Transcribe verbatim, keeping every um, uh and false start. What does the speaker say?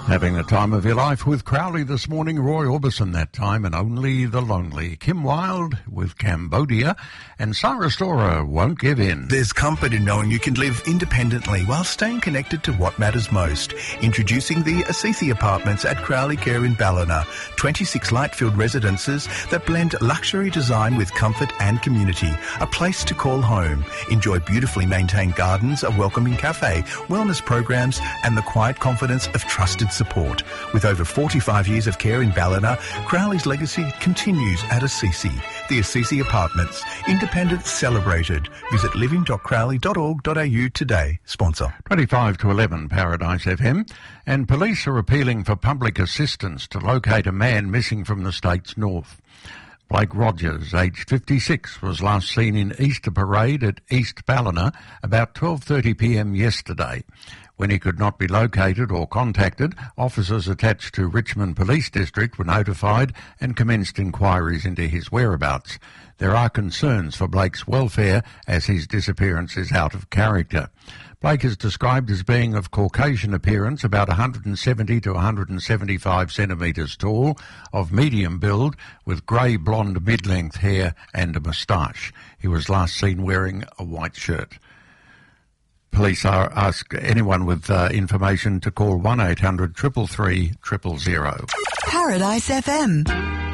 Having the time of your life with Crowley this morning. Roy Orbison that time, and Only the Lonely. Kim Wilde with Cambodia, and Sarah Storer, Won't Give In. There's comfort in knowing you can live independently while staying connected to what matters most. Introducing the Assisi Apartments at Crowley Care in Ballina. twenty-six light-filled residences that blend luxury design with comfort and community. A place to call home. Enjoy beautifully maintained gardens, a welcoming cafe, wellness programs, and the quiet confidence of trusted support. With over forty-five years of care in Ballina, Crowley's legacy continues at Assisi. The Assisi Apartments. Independence celebrated. Visit living dot crowley dot org dot a u today. Sponsor. twenty-five to eleven, Paradise F M. And police are appealing for public assistance to locate a man missing from the state's north. Blake Rogers, aged fifty-six, was last seen in Easter Parade at East Ballina about twelve thirty p m yesterday. When he could not be located or contacted, officers attached to Richmond Police District were notified and commenced inquiries into his whereabouts. There are concerns for Blake's welfare as his disappearance is out of character. Blake is described as being of Caucasian appearance, about one hundred seventy to one hundred seventy-five centimetres tall, of medium build, with grey blonde mid-length hair and a moustache. He was last seen wearing a white shirt. Police are ask anyone with uh, information to call one eight hundred three three three zero zero. Paradise F M.